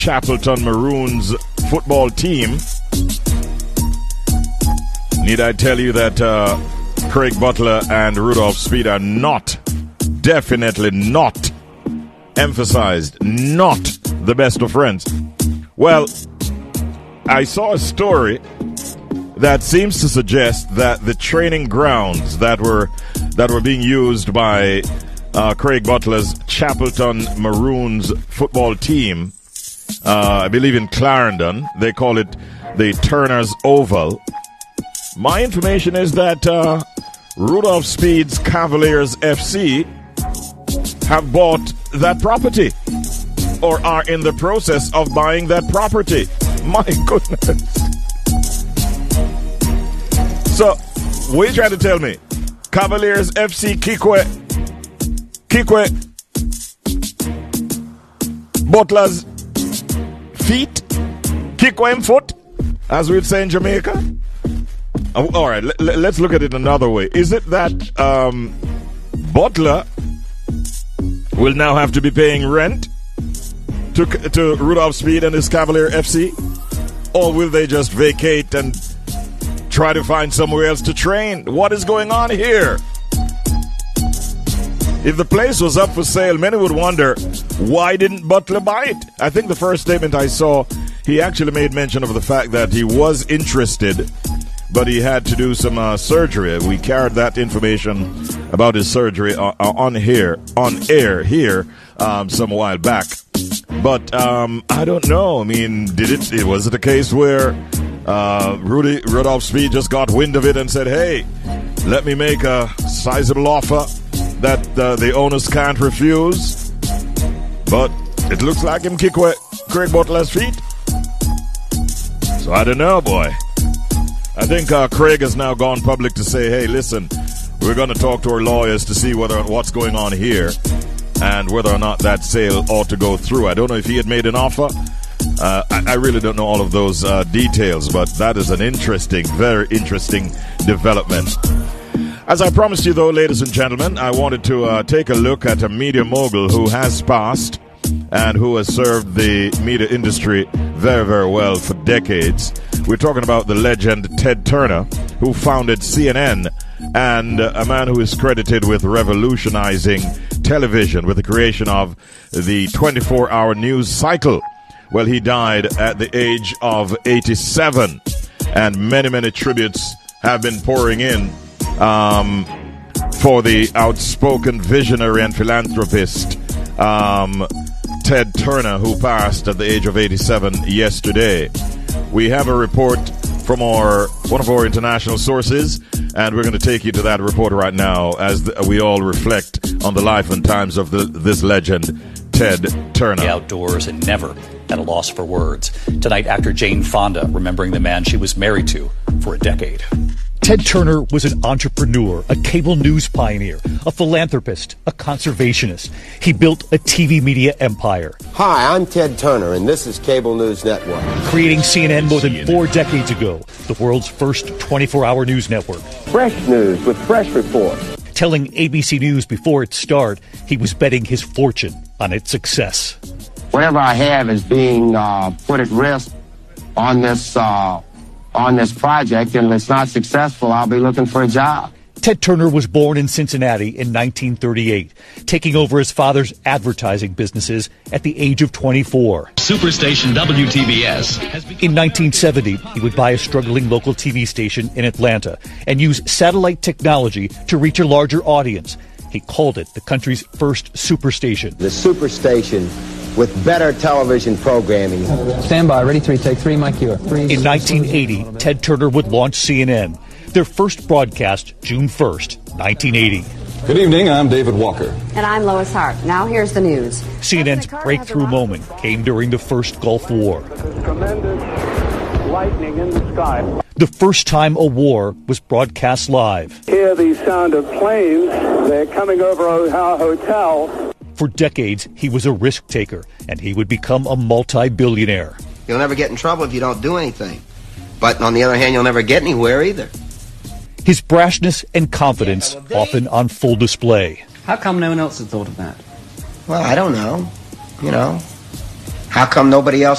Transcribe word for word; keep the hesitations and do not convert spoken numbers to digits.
Chapelton Maroons football team. Need I tell you that uh, Craig Butler and Rudolph Speed are not, definitely not, emphasized, not the best of friends? Well, I saw a story that seems to suggest that the training grounds that were that were being used by uh, Craig Butler's Chapelton Maroons football team, uh, I believe in Clarendon, they call it the Turner's Oval. My information is that uh, Rudolph Speed's Cavaliers F C have bought that property or are in the process of buying that property. My goodness. So, what are you trying to tell me? Cavaliers F C Kikwe, Kikwe, Butler's feet, Kikwe foot, as we'd say in Jamaica? Oh, all right, l- l- let's look at it another way. Is it that um, Butler will now have to be paying rent to to Rudolph Speed and his Cavalier F C? Or will they just vacate and try to find somewhere else to train? What is going on here? If the place was up for sale, many would wonder, why didn't Butler buy it? I think the first statement I saw, he actually made mention of the fact that he was interested, but he had to do some uh, surgery. We carried that information about his surgery on, on here, on air here, um, some while back. But um, I don't know. I mean, did it? it was it a case where uh, Rudy Rudolph Speed just got wind of it and said, "Hey, let me make a sizable offer that uh, the owners can't refuse"? But it looks like him kick Craig Butler's feet. So I don't know, boy. I think uh, Craig has now gone public to say, hey, listen, we're going to talk to our lawyers to see whether what's going on here and whether or not that sale ought to go through. I don't know if he had made an offer. Uh, I, I really don't know all of those uh, details, but that is an interesting, very interesting development. As I promised you, though, ladies and gentlemen, I wanted to uh, take a look at a media mogul who has passed and who has served the media industry very, very well for decades. We're talking about the legend Ted Turner, who founded C N N, and uh, a man who is credited with revolutionizing television with the creation of the twenty-four hour news cycle. Well, he died at the age of eighty-seven, and many, many tributes have been pouring in um, for the outspoken visionary and philanthropist um, Ted Turner, who passed at the age of eighty-seven yesterday. We have a report from our one of our international sources, and we're going to take you to that report right now as the, we all reflect on the life and times of the, this legend, Ted Turner. The outdoors and never at a loss for words. Tonight, actor Jane Fonda remembering the man she was married to for a decade. Ted Turner was an entrepreneur, a cable news pioneer, a philanthropist, a conservationist. He built a T V media empire. Hi, I'm Ted Turner, and this is Cable News Network. Creating C N N more than four decades ago, the world's first twenty-four hour news network. Fresh news with fresh reports. Telling A B C News before its start, he was betting his fortune on its success. Whatever I have is being uh, put at risk on this uh, on this project, and if it's not successful, I'll be looking for a job. Ted Turner was born in Cincinnati in nineteen thirty-eight, taking over his father's advertising businesses at the age of twenty-four. Superstation W T B S. In nineteen seventy, he would buy a struggling local T V station in Atlanta and use satellite technology to reach a larger audience. He called it the country's first superstation. The superstation with better television programming. Stand by, ready, three, take three, Mike Ewer. In nineteen eighty, Ted Turner would launch C N N. Their first broadcast, June first, nineteen eighty. Good evening, I'm David Walker. And I'm Lois Hart. Now here's the news. C N N's breakthrough moment came during the first Gulf War. Tremendous lightning in the sky. The first time a war was broadcast live. Hear the sound of planes. They're coming over our hotel. For decades, he was a risk taker, and he would become a multi-billionaire. You'll never get in trouble if you don't do anything. But on the other hand, you'll never get anywhere either. His brashness and confidence often on full display. How come no one else had thought of that? Well, I don't know. You know, How come nobody else